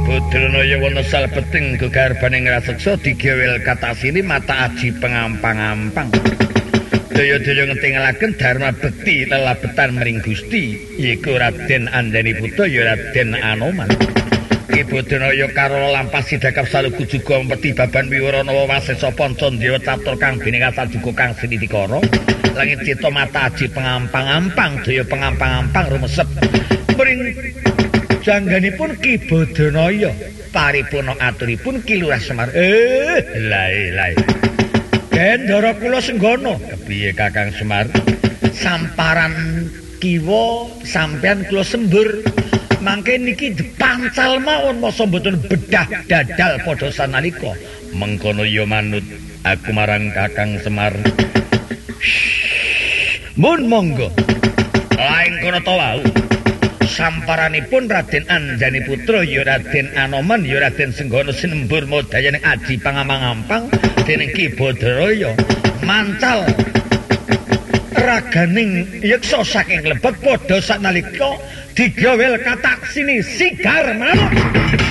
Badranaya wana salebeting gegarbaning raseksa digewel katasini mata aji pengampang-ampang. Daya-daya ngetingalaken dharma bekti lelabetan mring Gusti yaiku Raden Anjaniputra ya Raden Anoman. Ki Badranaya karo lampah sidakap saluku juga mepeti baban Wiwarana Wasesa Panca Dewa catur kang bineka juga kang sinidikara. Langit cita mata aji pengampang-ampang daya pengampang-ampang rumesep mring jangganipun Ki Badranaya paripurna aturipun Ki Lurah Semar. Lae. Gendara kula Senggana. Kepiye Kakang Semar? Samparan kiwa sampean kula sembur. Mangke niki dipancal mawon masa mboten bedah dadal padha sanalika. Mengkono ya manut aku marang Kakang Semar. Mun monggo. Lain kono to wau. Samparanipun Raden Anjaniputra ya Raden Anoman ya Raden Senggana sinembur modayaning aji pangamang-ampang dening Ki Badranaya mancal raganing yeksa saking lebet padha sanalika digawel kataksini sigar mawon.